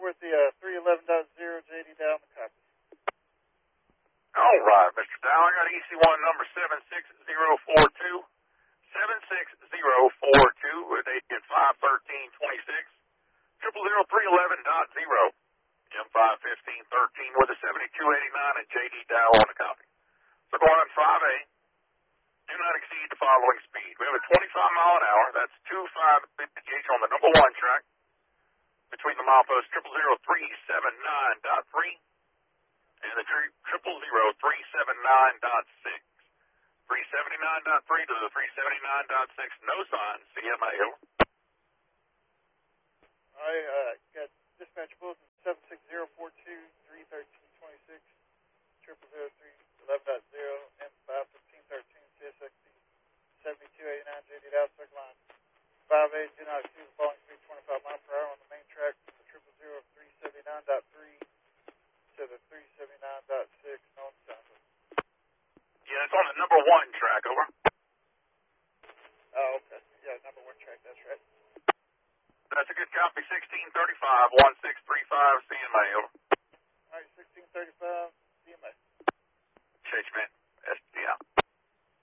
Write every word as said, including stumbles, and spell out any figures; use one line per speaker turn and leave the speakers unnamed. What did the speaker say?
with the uh, three eleven dot zero J D Dow on the copy.
All right, Mister Dow, I got E C one number seven six zero four two. seven six zero four two with A at five thirteen twenty-six. Triple zero three eleven dot zero. M five fifteen thirteen with a seventy-two eighty-nine and J D Dow on the copy. So going on five A, do not exceed the following speed. We have a twenty-five mile an hour. That's two five gauge on the number one track between the milepost triple zero three seven nine dot three and the triple zero three seven nine dot six. three seventy-nine dot three to the three seventy-nine dot six. No sign. C M A.
I uh, got dispatch bulletin seven six zero four two three thirteen twenty-six. Triple zero three eleven dot zero M five fifteen thirteen C S X D seventy-two eighty-nine J D Dow circle line. five A do not exceed the following speed twenty-five miles per hour on the main track from the triple zero three seventy-nine dot three to the three seventy-nine dot six. No sign.
Yeah, it's on the number one track, over.
Oh, okay. Yeah, number one track, that's right.
That's a good copy, sixteen thirty-five, one six three five, C M A, over.